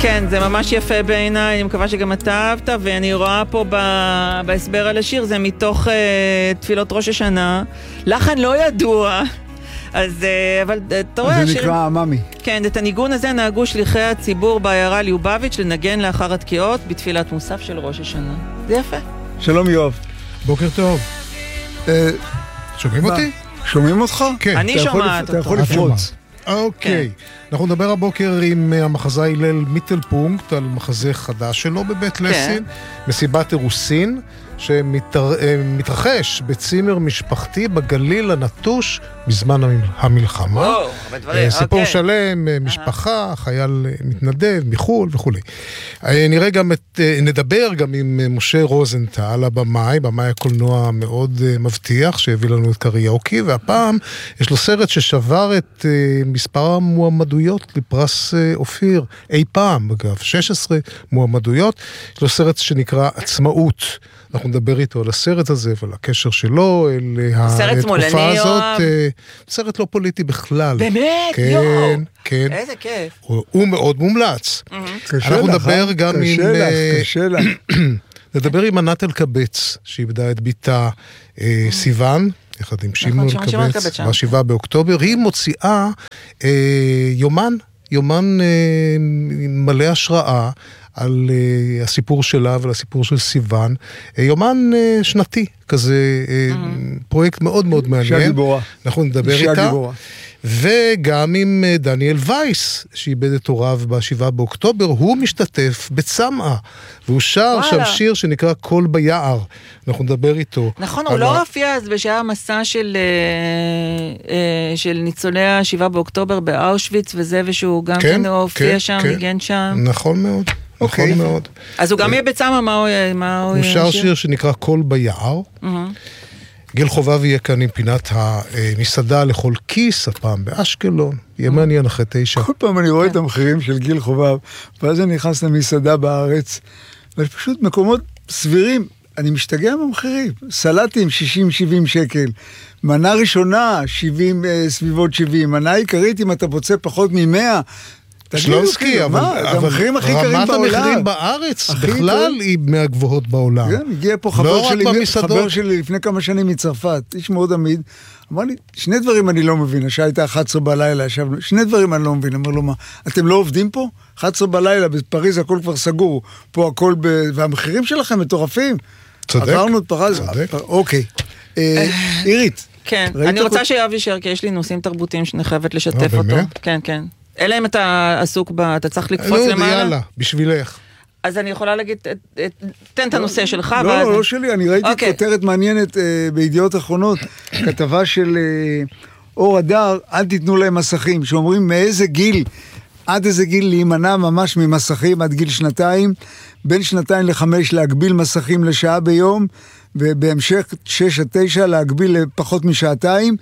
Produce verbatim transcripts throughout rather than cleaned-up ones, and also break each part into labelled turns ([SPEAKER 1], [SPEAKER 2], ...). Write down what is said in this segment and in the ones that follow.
[SPEAKER 1] כן, זה ממש יפה בעיניי, אני מקווה שגם אתה אהבת, ואני רואה פה ב- בהסבר על השיר, זה מתוך uh, תפילות ראש השנה, לחן לא ידוע, אז, uh, אבל uh, אתה רואה...
[SPEAKER 2] זה נקרא הממי.
[SPEAKER 1] כן, את הניגון הזה נהגו שליחי הציבור בעיירה ליובביץ' לנגן לאחר התקיעות בתפילת מוסף של ראש השנה. זה יפה.
[SPEAKER 2] שלום יואב.
[SPEAKER 3] בוקר טוב. שומעים אותי?
[SPEAKER 2] שומעים אותך?
[SPEAKER 3] כן.
[SPEAKER 1] אני שומעת אותו.
[SPEAKER 2] אתה יכול לפרוץ.
[SPEAKER 3] אוקיי. אנחנו נדבר הבוקר עם המחזה הלל מיטלפונקט על מחזה חדש שלו בבית לסין, מסיבת אירוסין, שמתרחש בצימר משפחתי בגליל הנטוש בזמן המלחמה. סיפור שלם, משפחה, חייל מתנדב מחול וכו'. נראה גם את, נדבר גם עם משה רוזנטל, הבמאי, במאי הקולנוע מאוד מבטיח, שהביא לנו את קריוקי, והפעם יש לו סרט ששבר את מספר המועמדויות לפרס אופיר, אי פעם, אגב, שש עשרה מועמדויות. יש לו סרט שנקרא עצמאות. אנחנו נדבר איתו על הסרט הזה ועל הקשר שלו, אל התקופה הזאת. סרט לא פוליטי בכלל.
[SPEAKER 1] באמת?
[SPEAKER 3] כן,
[SPEAKER 1] יואו.
[SPEAKER 3] כן.
[SPEAKER 1] איזה כיף.
[SPEAKER 3] הוא מאוד מומלץ. אנחנו נדבר גם עם...
[SPEAKER 2] קשה לך, קשה לך.
[SPEAKER 3] נדבר עם ענת אלקבץ, שאיבדה את ביתה סיוון, יחד עם שמעון אלקבץ, בשבעה באוקטובר. היא מוציאה יומן, יומן מלא השראה, על uh, הסיפור שלה ועל הסיפור של סיוון, uh, יומן uh, שנתי, כזה uh, mm-hmm. פרויקט מאוד מאוד מעניין. אישה
[SPEAKER 2] גיבורה.
[SPEAKER 3] אנחנו נדבר איתה. גיבורה. וגם עם uh, דניאל וייס, שאיבד את הוריו בשבעה באוקטובר, הוא משתתף בצמאה, והוא שר שם שיר שנקרא קול ביער. אנחנו נדבר איתו.
[SPEAKER 1] נכון, הוא לא הופיע אז בשעה המסע של, uh, uh, של ניצולי השבעה באוקטובר באושוויץ וזה, ושהוא גם כן הופיע שם, ניגן שם.
[SPEAKER 3] נכון מאוד. נכון מאוד.
[SPEAKER 1] אז הוא גם יהיה בצמא, מה הוא...
[SPEAKER 3] הוא שר שיר שנקרא קול ביער. גיל חובב יהיה כאן עם פינת המסעדה לכל כיס, הפעם באשקלון. יהיה מעניין אחרי תשע.
[SPEAKER 2] כל פעם אני רואה את המחירים של גיל חובב, ואז אני נכנס למסעדה בארץ, ויש פשוט מקומות סבירים. אני משתגע במחירים. סלטים שישים שבעים שקל. מנה ראשונה שבעים, סביבות שבעים. מנה עיקרית אם אתה רוצה פחות מ-מאה.
[SPEAKER 3] שלונסקי, אבל רמת המחירים בארץ בכלל היא מהגבוהות בעולם.
[SPEAKER 2] כן, הגיע פה חבר שלי לפני כמה שנים מצרפת, איש מאוד עמיד, אמר לי, שני דברים אני לא מבין, השעה הייתה אחת עשרה בלילה, שני דברים אני לא מבין, אמר לו מה, אתם לא עובדים פה? אחת עשרה בלילה, בפריז הכל כבר סגור, פה הכל, והמחירים שלכם מטורפים.
[SPEAKER 3] צודק.
[SPEAKER 2] עברנו את פריז, אוקיי. עירית.
[SPEAKER 1] כן, אני רוצה שיואב יישאר, כי יש לי נושאים תרבותיים שאני חייבת לשתף אותו. כן, כן. אלא אם אתה עסוק בה, אתה צריך לקפוץ למעלה.
[SPEAKER 3] יאללה, בשבילך.
[SPEAKER 1] אז אני יכולה להגיד, תן את הנושא שלך.
[SPEAKER 2] לא, לא, לא שלי, אני ראיתי כותרת מעניינת בידיעות אחרונות, כתבה של אור הדר, אל תיתנו להם מסכים, שאומרים מאיזה גיל, עד איזה גיל להימנע ממש ממסכים, עד גיל שנתיים, בין שנתיים לחמש להגביל מסכים לשעה ביום, ובהמשך שש עד תשע להגביל לפחות משעתיים,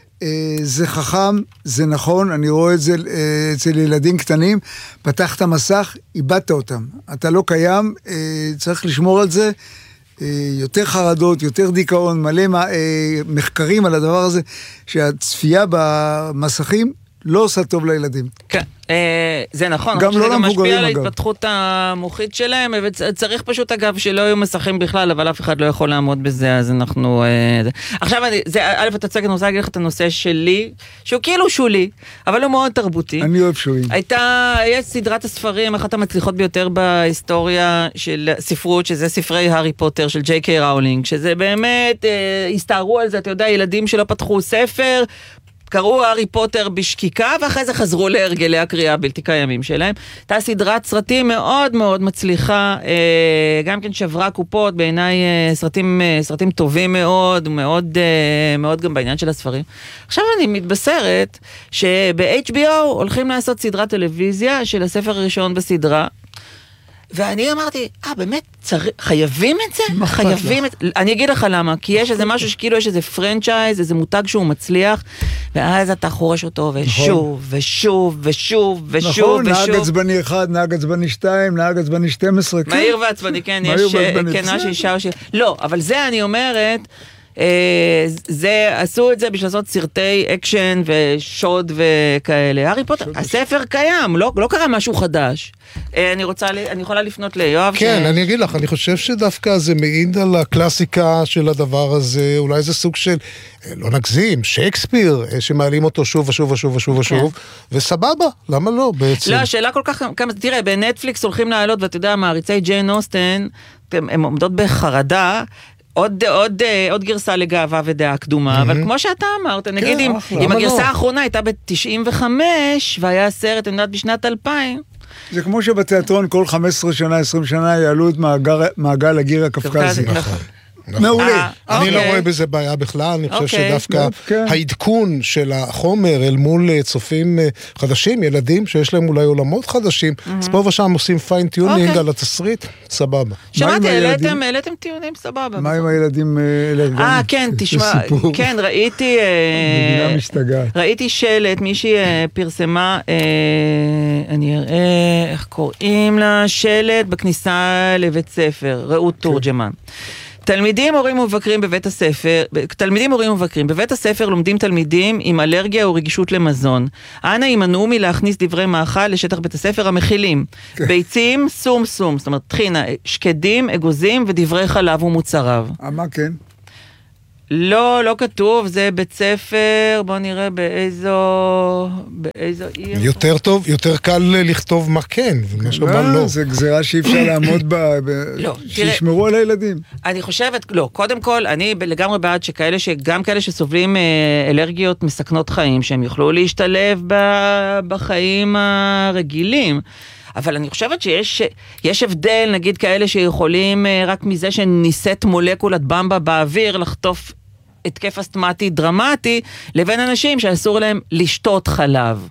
[SPEAKER 2] זה חכם, זה נכון, אני רואה את זה אצל ילדים קטנים, פתחת מסך, איבדת אותם. אתה לא קיים, צריך לשמור על זה, יותר חרדות, יותר דיכאון, מלא מחקרים על הדבר הזה, שהצפייה במסכים לא עושה טוב לילדים.
[SPEAKER 1] כן, זה נכון.
[SPEAKER 2] גם לא למבוגרים,
[SPEAKER 1] משפיע על
[SPEAKER 2] אגב.
[SPEAKER 1] ההתפתחות המוחית שלהם, וצריך פשוט, אגב, שלא יהיו מסכים בכלל, אבל אף אחד לא יכול לעמוד בזה, אז אנחנו... עכשיו, א', אתה צועק, אני רוצה להגיד לך את הנושא שלי, שהוא כאילו שולי, אבל הוא מאוד תרבותי.
[SPEAKER 2] אני אוהב שולי.
[SPEAKER 1] הייתה, יש סדרת הספרים, אחת המצליחות ביותר בהיסטוריה של ספרות, שזה ספרי הארי פוטר של ג'יי קיי ראולינג, שזה באמת, הסתערו על זה, אתה יודע, ילדים שלא פתחו ספר, קראו הארי פוטר בשקיקה, ואחרי זה חזרו להרגלי הקריאה הבלתי קיימים שלהם. הייתה סדרת סרטים מאוד מאוד מצליחה, גם כן שברה קופות, בעיניי סרטים, סרטים טובים מאוד, מאוד, מאוד גם בעניין של הספרים. עכשיו אני מתבשרת שב-אייץ' בי או הולכים לעשות סדרת טלוויזיה של הספר הראשון בסדרה, ואני אמרתי, אה, באמת, צר... חייבים את זה? חייבים את... אני אגיד לך למה, כי יש איזה משהו שכאילו יש איזה פרנצ'ייז, איזה מותג שהוא מצליח, ואז אתה חורש אותו, ושוב, ושוב, ושוב, ושוב,
[SPEAKER 2] נכון, נהג עצבני אחד, נהג עצבני שתיים, נהג עצבני שתים עשרה,
[SPEAKER 1] מהיר ועצבני, כן, יש כנה שאישה או ש... לא, אבל זה אני אומרת, זה, עשו את זה בשביל לעשות סרטי אקשן ושוד וכאלה. הארי פוטר, הספר קיים, לא, לא קרה משהו חדש. אני רוצה, אני יכולה לפנות ליואב.
[SPEAKER 3] כן, ש... אני אגיד לך, אני חושב שדווקא זה מעיד על הקלאסיקה של הדבר הזה, אולי זה סוג של, לא נגזים, שייקספיר, שמעלים אותו שוב ושוב ושוב ושוב ושוב, וסבבה, למה לא בעצם?
[SPEAKER 1] לא, השאלה כל כך, כמה, תראה, בנטפליקס הולכים לעלות, ואתה יודע, מעריצי ג'יין אוסטן, הם עומדות בחרדה, עוד, עוד, עוד גרסה לגאווה ודעה קדומה, אבל כמו שאתה אמרת, נגיד אם, אם הגרסה האחרונה הייתה ב-תשעים וחמש, והיה סרט, אני יודעת, בשנת אלפיים,
[SPEAKER 2] זה כמו שבתיאטרון כל חמש עשרה שנה, עשרים שנה יעלו את מעגל הגיר הקפקזי.
[SPEAKER 3] נכון. מעולה. אני לא רואה בזה בעיה בכלל, אני חושב שדווקא העדכון של החומר אל מול צופים חדשים, ילדים שיש להם אולי עולמות חדשים, אז פה ושם עושים פיין טיונינג על התסריט, סבבה.
[SPEAKER 1] שמעתי, העליתם טיונים, סבבה.
[SPEAKER 2] מה עם הילדים אלרגנים?
[SPEAKER 1] אה, כן, תשמע, כן, ראיתי,
[SPEAKER 2] מדינה משתגעת.
[SPEAKER 1] ראיתי שלט, מישהי פרסמה, אני אראה איך קוראים לה, שלט בכניסה לבית ספר, רעות תורג'מן. תלמידים, הורים ומבקרים בבית הספר, תלמידים, הורים ומבקרים, בבית הספר לומדים תלמידים עם אלרגיה או רגישות למזון. אנא יימנעו מלהכניס דברי מאכל לשטח בית הספר המכילים. ביצים, סום סום, זאת אומרת, תחינה, שקדים, אגוזים ודברי חלב ומוצריו.
[SPEAKER 2] מה כן?
[SPEAKER 1] לא, לא כתוב, זה בית ספר, בוא נראה באיזו, באיזו עיר.
[SPEAKER 3] יותר טוב, יותר קל לכתוב מה כן, ומה שאומר לא.
[SPEAKER 2] זה גזירה שאי אפשר לעמוד בה, שישמרו על הילדים.
[SPEAKER 1] אני חושבת, לא, קודם כל, אני לגמרי בעד שכאלה, שגם כאלה שסובלים אלרגיות מסכנות חיים, שהם יוכלו להשתלב בחיים הרגילים. אבל אני חושבת שיש יש הבדל, נגיד כאלה שיכולים רק מזה שניסית מולקולת במבה באוויר לחטוף התקף אסתמטי דרמטי, לבין אנשים שאסור להם לשתות חלב.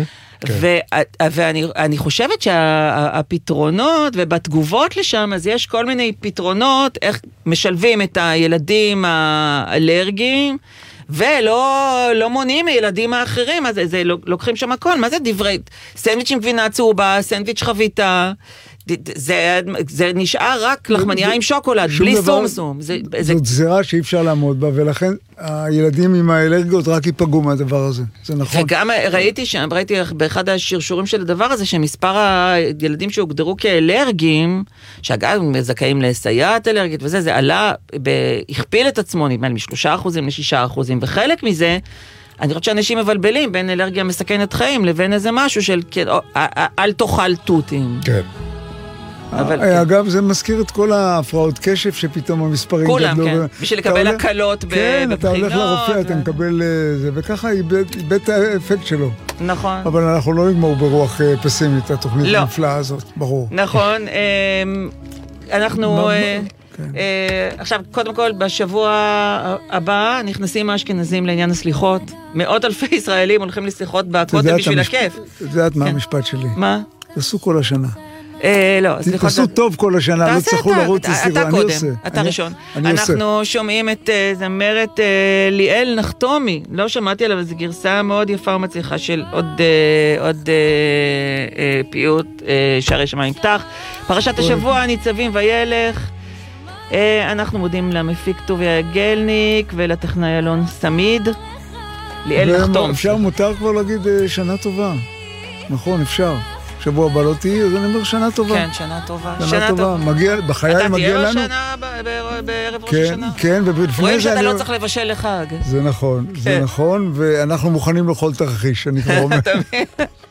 [SPEAKER 1] ואני חושבת שהפתרונות, ובתגובות לשם, אז יש כל מיני פתרונות, איך משלבים את הילדים האלרגיים, ולא לא מונעים מילדים האחרים, אז זה לוקחים שם הכל, מה זה דברי? סנדוויץ' עם גבינה צהובה, סנדוויץ' חביתה, זה, זה נשאר רק לחמניה עם שוקולד, בלי סומסום. זה, זה...
[SPEAKER 2] זאת גזירה שאי אפשר לעמוד בה, ולכן הילדים עם האלרגיות רק ייפגעו מהדבר הזה, זה נכון.
[SPEAKER 1] וגם ראיתי שם, ראיתי באחד השרשורים של הדבר הזה, שמספר הילדים שהוגדרו כאלרגיים, שאגב זכאים לסייעת אלרגית וזה, זה עלה, הכפיל את עצמו, נדמה לי משלושה אחוזים לשישה אחוזים, וחלק מזה, אני חושבת שאנשים מבלבלים בין אלרגיה מסכנת חיים, לבין איזה משהו של, אל תאכל תותים.
[SPEAKER 3] כן.
[SPEAKER 2] אגב, זה מזכיר את כל ההפרעות קשב שפתאום המספרים גדלו.
[SPEAKER 1] כולם, כן. בשביל לקבל הקלות בבחינות.
[SPEAKER 2] כן, אתה הולך לרופא, אתה מקבל זה, וככה איבד את האפקט שלו.
[SPEAKER 1] נכון.
[SPEAKER 2] אבל אנחנו לא נגמור ברוח פסימית, התוכנית הנפלאה הזאת, ברור.
[SPEAKER 1] נכון. אנחנו... עכשיו, קודם כל, בשבוע הבא נכנסים האשכנזים לעניין הסליחות. מאות אלפי ישראלים הולכים לסליחות בכותל בשביל הכיף.
[SPEAKER 2] את יודעת מה המשפט שלי?
[SPEAKER 1] מה?
[SPEAKER 2] תעשו כל השנה.
[SPEAKER 1] לא,
[SPEAKER 2] תעשו טוב כל השנה, לא צריכו לרוץ לסליחות.
[SPEAKER 1] אתה קודם, אתה ראשון. אנחנו שומעים את זמרת ליאל נחתומי, לא שמעתי עליו, זו גרסה מאוד יפה ומצליחה של עוד פיוט, שערי שמיים פתח. פרשת השבוע, ניצבים וילך. אנחנו מודים למפיק טוביה גלניק ולטכנאי אלון סמיד. ליאל נחתום.
[SPEAKER 2] אפשר, מותר כבר להגיד שנה טובה. נכון, אפשר. שבוע הבא לא תהי, אז אני אומר שנה טובה.
[SPEAKER 1] כן, שנה טובה.
[SPEAKER 2] שנה טובה. מגיע, בחיי מגיע לנו.
[SPEAKER 1] אתה תהיה שנה בערב ראש השנה?
[SPEAKER 2] כן, ולפני זה...
[SPEAKER 1] רואים שאתה לא צריך לבשל לחג.
[SPEAKER 2] זה נכון, זה נכון, ואנחנו מוכנים לכל תרחיש, אני כבר אומר.